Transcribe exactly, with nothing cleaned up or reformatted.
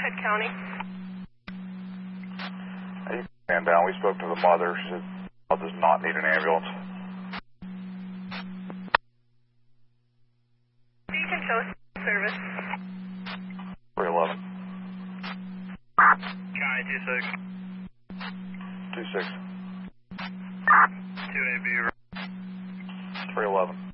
ahead, County. Hey, man down. We spoke to the mother. She said, "I does not need an ambulance." Beacon show service. three eleven. County two six. two six. two A B. three eleven.